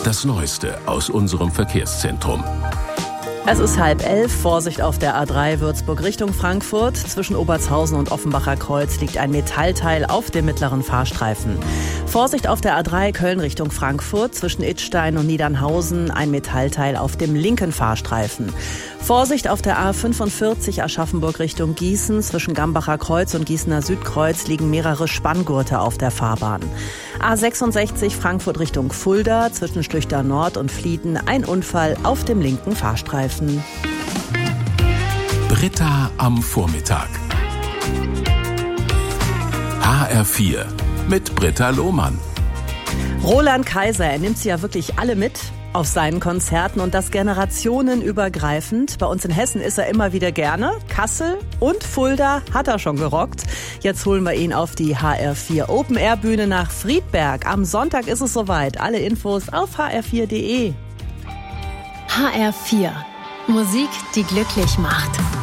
Das Neueste aus unserem Verkehrszentrum. Es ist 10:30, Vorsicht auf der A3 Würzburg Richtung Frankfurt. Zwischen Obertshausen und Offenbacher Kreuz liegt ein Metallteil auf dem mittleren Fahrstreifen. Vorsicht auf der A3 Köln Richtung Frankfurt. Zwischen Idstein und Niedernhausen ein Metallteil auf dem linken Fahrstreifen. Vorsicht auf der A45 Aschaffenburg Richtung Gießen. Zwischen Gambacher Kreuz und Gießener Südkreuz liegen mehrere Spanngurte auf der Fahrbahn. A66 Frankfurt Richtung Fulda. Zwischen Stüchter Nord und Flieden ein Unfall auf dem linken Fahrstreifen. Britta am Vormittag. HR4 mit Britta Lohmann. Roland Kaiser, er nimmt sie ja wirklich alle mit auf seinen Konzerten und das generationenübergreifend. Bei uns in Hessen ist er immer wieder gerne. Kassel und Fulda hat er schon gerockt. Jetzt holen wir ihn auf die HR4 Open-Air-Bühne nach Friedberg. Am Sonntag ist es soweit. Alle Infos auf hr4.de. HR4. Musik, die glücklich macht.